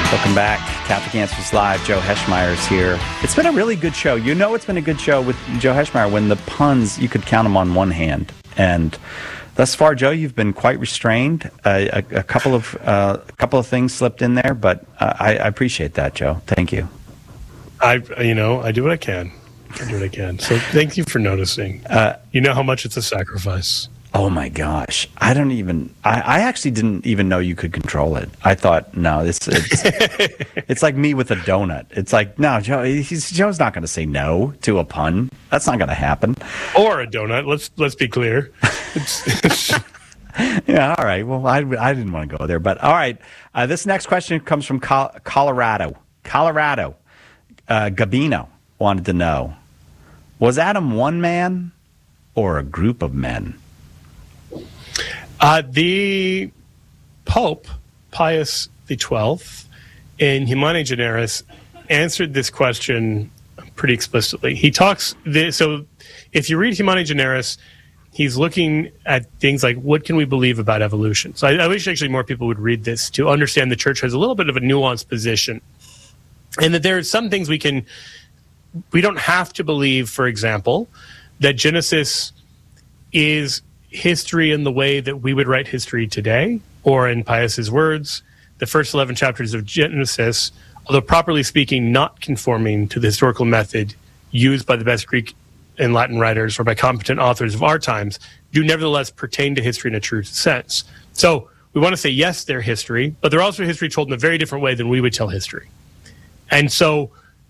Welcome back. Catholic Answers Live. Joe Heschmeyer's here. It's been a really good show. You know it's been a good show with Joe Heschmeyer when the puns, you could count them on one hand. And thus far, Joe, you've been quite restrained. A couple of things slipped in there, but I appreciate that, Joe. Thank you. I do what I can. So thank you for noticing. You know how much it's a sacrifice. Oh my gosh. I actually didn't even know you could control it. I thought, no, it's like me with a donut. It's like, no, Joe's not going to say no to a pun. That's not going to happen. Or a donut. Let's be clear. Yeah. All right. Well, I didn't want to go there, but all right. This next question comes from Colorado. Gabino wanted to know, was Adam one man or a group of men? The Pope, Pius XII, in Humani Generis, answered this question pretty explicitly. He talks, so if you read Humani Generis, he's looking at things like, what can we believe about evolution? So I wish actually more people would read this to understand the church has a little bit of a nuanced position. And that there are some things we don't have to believe, for example, that Genesis is history in the way that we would write history today, or in Pius's words, the first 11 chapters of Genesis, although properly speaking, not conforming to the historical method used by the best Greek and Latin writers or by competent authors of our times, do nevertheless pertain to history in a true sense. So we want to say, yes, they're history, but they're also history told in a very different way than we would tell history. And so,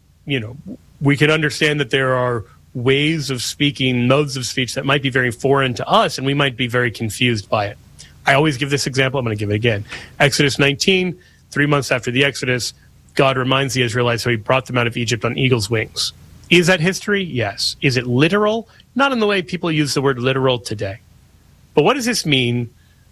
we can understand that there are ways of speaking, modes of speech that might be very foreign to us, and we might be very confused by it. I always give this example. I'm going to give it again. Exodus 19, 3 months after the Exodus, God reminds the Israelites how he brought them out of Egypt on eagle's wings. Is that history? Yes. Is it literal? Not in the way people use the word literal today. But what does this mean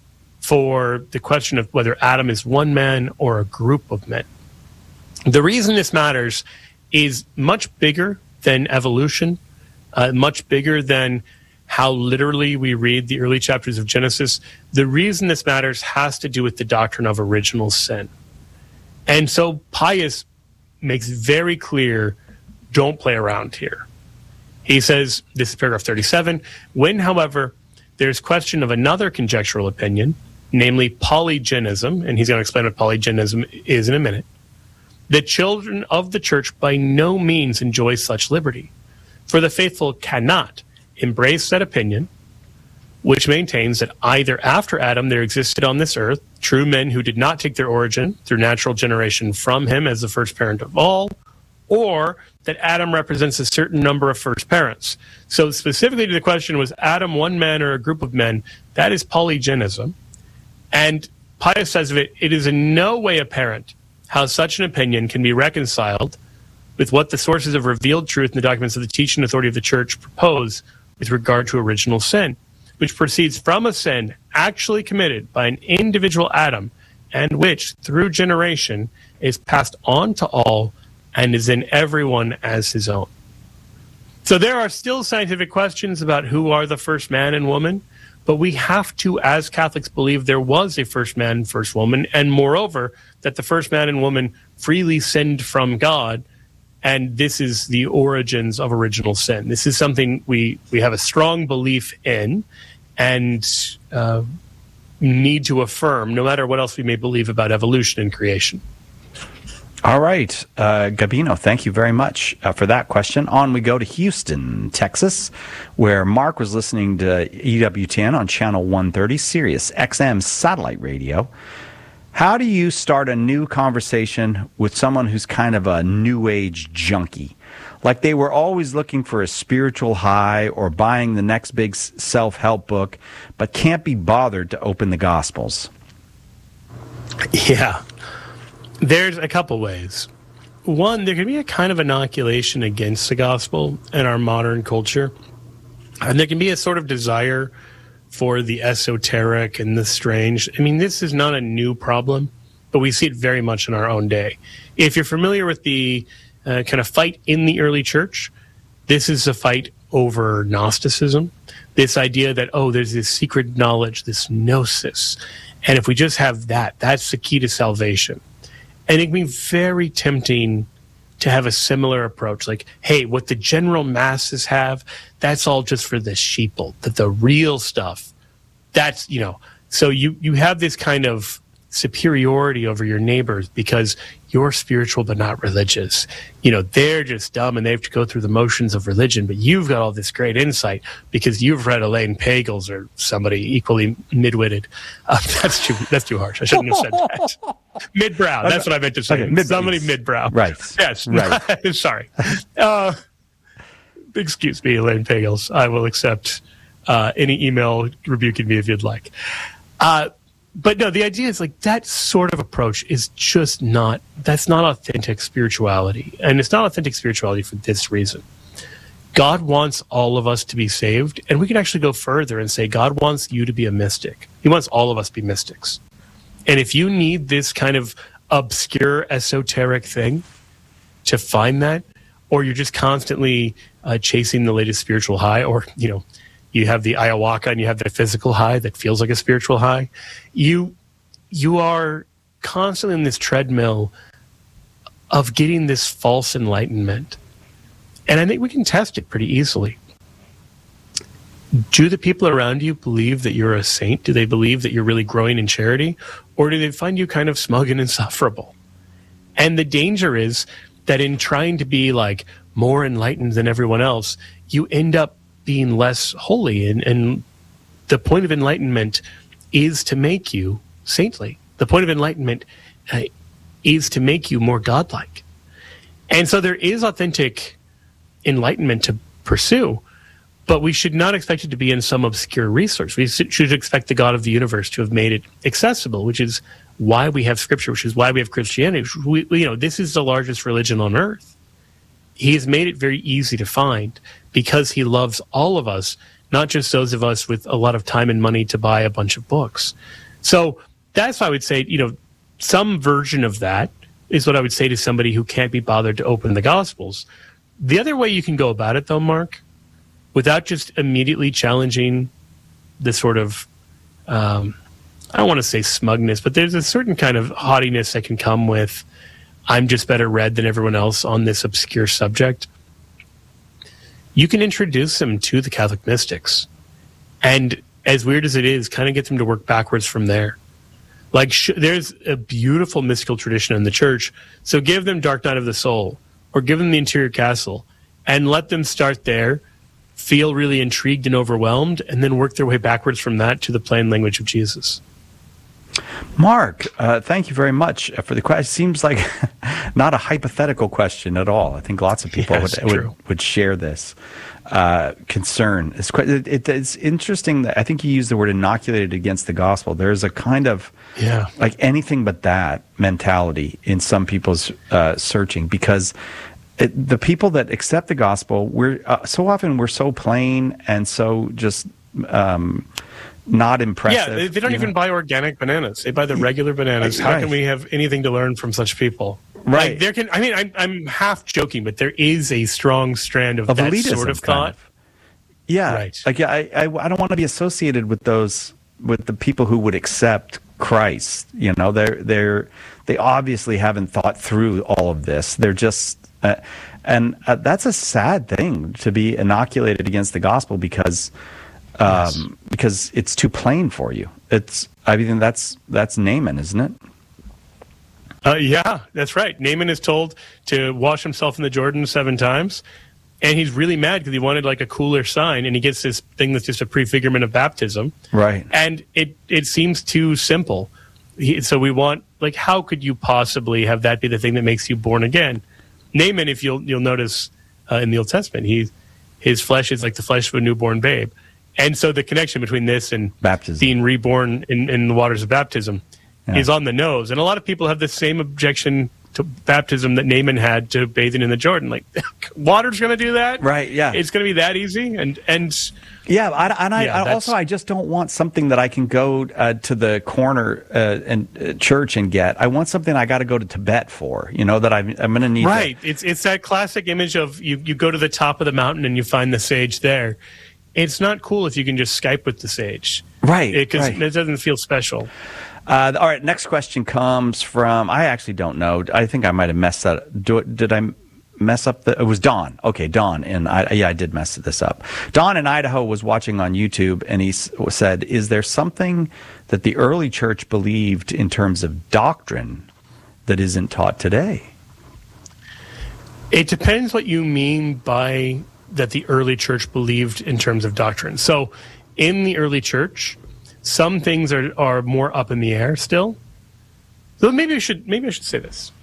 for the question of whether Adam is one man or a group of men? The reason this matters is much bigger than evolution, much bigger than how literally we read the early chapters of Genesis. The reason this matters has to do with the doctrine of original sin. And so Pius makes very clear, don't play around here. He says, this is paragraph 37, when, however, there's question of another conjectural opinion, namely polygenism, and he's going to explain what polygenism is in a minute, the children of the church by no means enjoy such liberty. For the faithful cannot embrace that opinion, which maintains that either after Adam there existed on this earth true men who did not take their origin through natural generation from him as the first parent of all, or that Adam represents a certain number of first parents. So specifically to the question, was Adam one man or a group of men? That is polygenism. And Pius says of it, it is in no way apparent how such an opinion can be reconciled with what the sources of revealed truth in the documents of the teaching authority of the church propose with regard to original sin, which proceeds from a sin actually committed by an individual Adam, and which, through generation, is passed on to all and is in everyone as his own. So there are still scientific questions about who are the first man and woman, but we have to, as Catholics, believe there was a first man and first woman, and moreover, that the first man and woman freely sinned from God, and this is the origins of original sin. This is something we have a strong belief in and need to affirm, no matter what else we may believe about evolution and creation. All right, Gabino, thank you very much for that question. On we go to Houston, Texas, where Mark was listening to EWTN on channel 130, Sirius XM satellite radio. How do you start a new conversation with someone who's kind of a new age junkie? Like they were always looking for a spiritual high or buying the next big self-help book, but can't be bothered to open the Gospels. Yeah. There's a couple ways. One, there can be a kind of inoculation against the gospel in our modern culture. And there can be a sort of desire for the esoteric and the strange. I mean, this is not a new problem, but we see it very much in our own day. If you're familiar with the kind of fight in the early church, this is a fight over Gnosticism. This idea that, there's this secret knowledge, this gnosis. And if we just have that, that's the key to salvation. And it can be very tempting to have a similar approach. Like, hey, what the general masses have, that's all just for the sheeple. That the real stuff, that's, so you have this kind of superiority over your neighbors because you're spiritual but not religious. They're just dumb and they have to go through the motions of religion, but you've got all this great insight because you've read Elaine Pagels or somebody equally mid-witted. That's too harsh. I shouldn't have said that. Mid-brow. That's what I meant to say. Okay, somebody mid-brow. Right. Yes. Right. Sorry. Excuse me, Elaine Pagels. I will accept any email rebuking me if you'd like. But no, the idea is like that sort of approach is just that's not authentic spirituality. And it's not authentic spirituality for this reason. God wants all of us to be saved. And we can actually go further and say God wants you to be a mystic. He wants all of us to be mystics. And if you need this kind of obscure esoteric thing to find that, or you're just constantly chasing the latest spiritual high, or, you have the ayahuasca and you have the physical high that feels like a spiritual high. You are constantly in this treadmill of getting this false enlightenment. And I think we can test it pretty easily. Do the people around you believe that you're a saint? Do they believe that you're really growing in charity? Or do they find you kind of smug and insufferable? And the danger is that in trying to be like more enlightened than everyone else, you end up being less holy. And the point of enlightenment is to make you saintly. The point of enlightenment is to make you more godlike. And so there is authentic enlightenment to pursue, but we should not expect it to be in some obscure resource. We should expect the God of the universe to have made it accessible, which is why we have Scripture, which is why we have Christianity. This is the largest religion on earth. He has made it very easy to find because he loves all of us, not just those of us with a lot of time and money to buy a bunch of books. So that's why I would say, some version of that is what I would say to somebody who can't be bothered to open the Gospels. The other way you can go about it, though, Mark, without just immediately challenging the sort of, I don't want to say smugness, but there's a certain kind of haughtiness that can come with, I'm just better read than everyone else on this obscure subject. You can introduce them to the Catholic mystics. And as weird as it is, kind of get them to work backwards from there. Like, there's a beautiful mystical tradition in the church. So give them Dark Night of the Soul, or give them the Interior Castle, and let them start there, feel really intrigued and overwhelmed, and then work their way backwards from that to the plain language of Jesus. Mark, thank you very much for the question. It seems like not a hypothetical question at all. I think lots of people would share this concern. It's interesting that I think you used the word inoculated against the gospel. There's a kind of like anything but that mentality in some people's searching, because the people that accept the gospel, we're so often we're so plain and so just not impressive. Yeah, they don't even buy organic bananas. They buy the regular bananas. How can we have anything to learn from such people? Right. Like, I'm half joking, but there is a strong strand of that elitism, sort of thought. Yeah. Right. Like, I don't want to be associated with the people who would accept Christ. They obviously haven't thought through all of this. They're just, and that's a sad thing, to be inoculated against the gospel because it's too plain for you. That's Naaman, isn't it? Yeah, that's right. Naaman is told to wash himself in the Jordan 7 times, and he's really mad because he wanted like a cooler sign, and he gets this thing that's just a prefigurement of baptism. Right. And it seems too simple. So we want, like, how could you possibly have that be the thing that makes you born again? Naaman, if you'll notice in the Old Testament, his flesh is like the flesh of a newborn babe. And so the connection between this and baptism, being reborn in the waters of baptism, is on the nose. And a lot of people have the same objection to baptism that Naaman had to bathing in the Jordan. Like, water's going to do that? Right, yeah. It's going to be that easy? And yeah, I just don't want something that I can go to the corner and church and get. I want something I got to go to Tibet for, that I'm going to need. Right. It's that classic image of you go to the top of the mountain and you find the sage there. It's not cool if you can just Skype with the sage. Right. Because it doesn't feel special. All right, next question comes from, I actually don't know. I think I might have messed that. Did I mess up it was Don. Okay, Don. And I did mess this up. Don in Idaho was watching on YouTube, and he said, is there something that the early church believed in terms of doctrine that isn't taught today? It depends what you mean by that the early church believed in terms of doctrine. So in the early church, some things are more up in the air still. So maybe I should say this.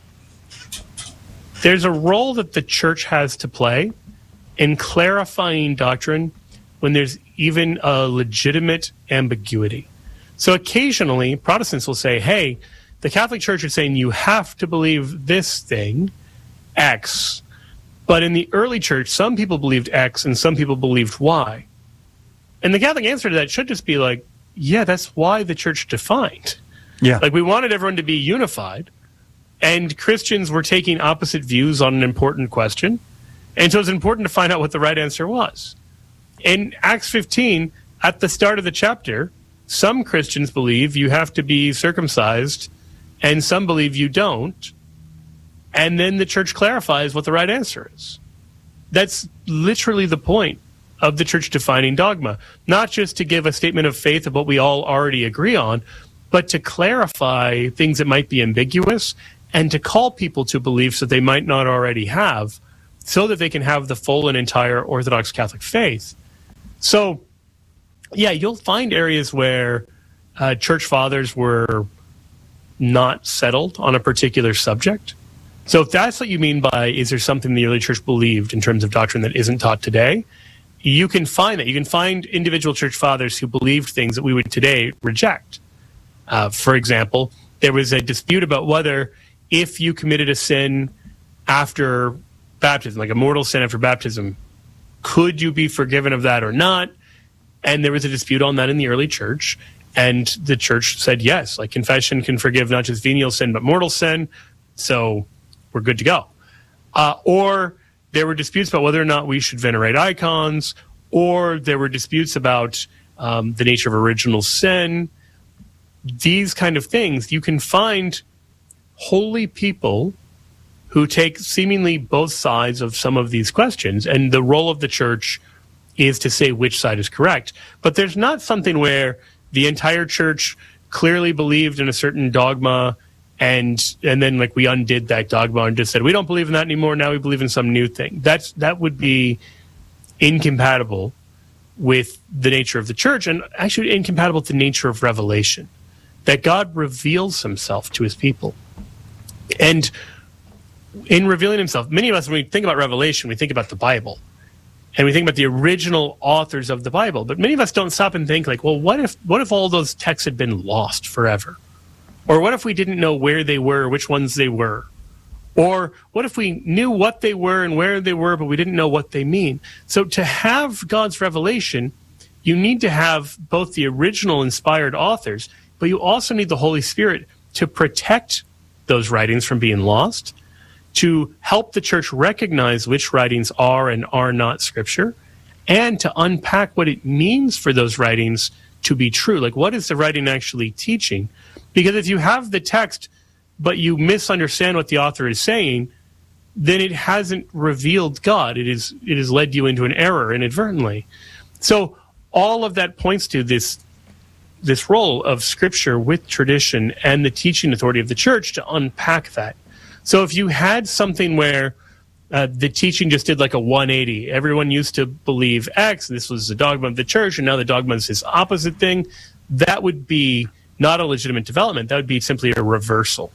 There's a role that the church has to play in clarifying doctrine when there's even a legitimate ambiguity. So occasionally, Protestants will say, hey, the Catholic Church is saying you have to believe this thing, X. But in the early church, some people believed X and some people believed Y. And the Catholic answer to that should just be like, yeah, that's why the church defined. Yeah. Like, we wanted everyone to be unified, and Christians were taking opposite views on an important question. And so it's important to find out what the right answer was. In Acts 15, at the start of the chapter, some Christians believe you have to be circumcised, and some believe you don't. And then the church clarifies what the right answer is. That's literally the point of the church defining dogma, not just to give a statement of faith of what we all already agree on, but to clarify things that might be ambiguous and to call people to beliefs that they might not already have so that they can have the full and entire Orthodox Catholic faith. So, yeah, you'll find areas where church fathers were not settled on a particular subject. So if that's what you mean by, is there something the early church believed in terms of doctrine that isn't taught today? You can find that. You can find individual church fathers who believed things that we would today reject. For example, there was a dispute about whether if you committed a sin after baptism, like a mortal sin after baptism, could you be forgiven of that or not? And there was a dispute on that in the early church. And the church said, yes, like confession can forgive not just venial sin, but mortal sin. So we're good to go. Or there were disputes about whether or not we should venerate icons, or there were disputes about the nature of original sin. These kind of things, you can find holy people who take seemingly both sides of some of these questions, and the role of the church is to say which side is correct. But there's not something where the entire church clearly believed in a certain dogma, and then like we undid that dogma and just said, we don't believe in that anymore, now we believe in some new thing. That would be incompatible with the nature of the church, and actually incompatible with the nature of revelation, that God reveals himself to his people. And in revealing himself, many of us, when we think about revelation, we think about the Bible, and we think about the original authors of the Bible. But many of us don't stop and think like, well, what if all those texts had been lost forever? Or what if we didn't know where they were, which ones they were? Or what if we knew what they were and where they were, but we didn't know what they mean? So to have God's revelation, you need to have both the original inspired authors, but you also need the Holy Spirit to protect those writings from being lost, to help the church recognize which writings are and are not Scripture, and to unpack what it means for those writings to be true. Like, what is the writing actually teaching? Because if you have the text, but you misunderstand what the author is saying, then it hasn't revealed God. It has led you into an error inadvertently. So all of that points to this role of Scripture with tradition and the teaching authority of the church to unpack that. So if you had something where the teaching just did like a 180, everyone used to believe X, this was the dogma of the church, and now the dogma is this opposite thing, that would be not a legitimate development. That would be simply a reversal.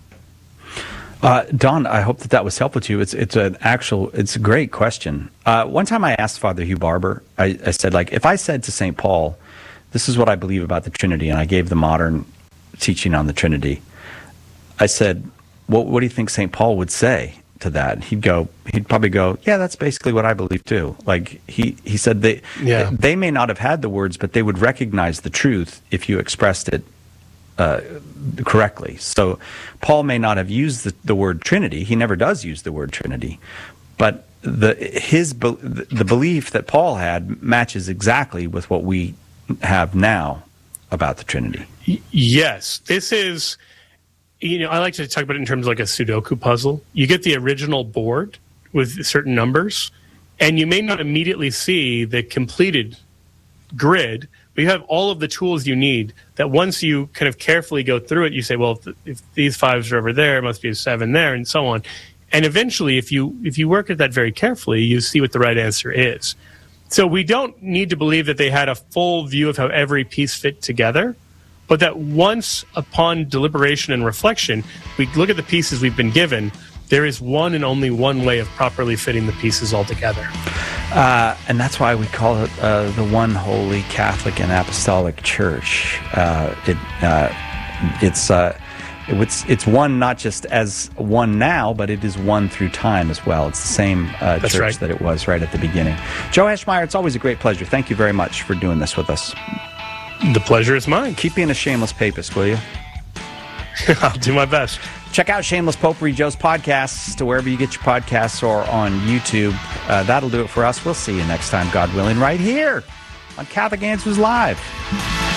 Don, I hope that was helpful to you. It's a great question. One time I asked Father Hugh Barber, I said, like, if I said to St. Paul, this is what I believe about the Trinity, and I gave the modern teaching on the Trinity, I said, what do you think St. Paul would say to that? He'd probably go, yeah, that's basically what I believe too. Like he said, they may not have had the words, but they would recognize the truth if you expressed it correctly. So Paul may not have used the word Trinity. He never does use the word Trinity, but the belief that Paul had matches exactly with what we have now about the Trinity. Yes. This is, I like to talk about it in terms of like a Sudoku puzzle. You get the original board with certain numbers, and you may not immediately see the completed grid, but you have all of the tools you need that once you kind of carefully go through it, you say, well, if these 5s are over there, it must be a 7 there, and so on. And eventually, if you work at that very carefully, you see what the right answer is. So we don't need to believe that they had a full view of how every piece fit together, but that once upon deliberation and reflection, we look at the pieces we've been given, there is one and only one way of properly fitting the pieces all together. And that's why we call it the One Holy Catholic and Apostolic Church. It's one not just as one now, but it is one through time as well. It's the same church right. that it was right at the beginning. Joe Heschmeyer, it's always a great pleasure. Thank you very much for doing this with us. The pleasure is mine. Keep being a shameless papist, will you? I'll do my best. Check out Shameless Popery, Joe's podcasts, to wherever you get your podcasts or on YouTube. That'll do it for us. We'll see you next time, God willing, right here on Catholic Answers Live.